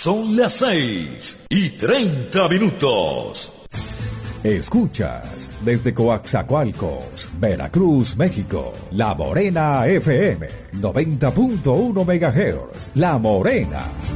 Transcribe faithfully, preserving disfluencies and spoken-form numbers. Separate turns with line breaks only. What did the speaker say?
Son las seis y treinta minutos.
Escuchas desde Coaxacualcos, Veracruz, México, La Morena F M, noventa punto uno megahertz. La Morena.